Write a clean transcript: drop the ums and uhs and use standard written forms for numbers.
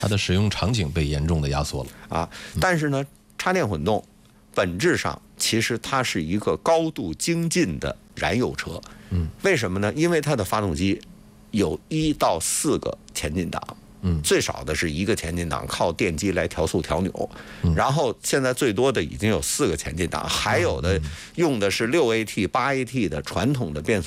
它的使用场景被严重的压缩了啊。但是呢，插电混动本质上其实它是一个高度精进的燃油车。为什么呢？因为它的发动机有1到4个前进档。最少的是1个前进档，靠电机来调速调扭，然后现在最多的已经有4个前进档，还有的用的是6AT、8AT 的传统的变速